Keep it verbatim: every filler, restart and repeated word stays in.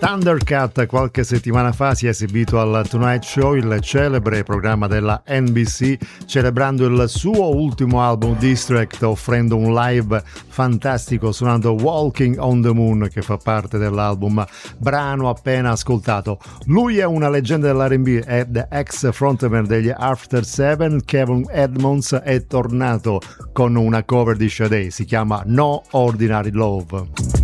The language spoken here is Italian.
Thundercat qualche settimana fa si è esibito al Tonight Show, il celebre programma della N B C, celebrando il suo ultimo album Distract, offrendo un live fantastico suonando Walking on the Moon, che fa parte dell'album, brano appena ascoltato. Lui è una leggenda dell'R and B, è ex frontman degli After Seven. Kevin Edmonds è tornato con una cover di Sade, si chiama No Ordinary Love.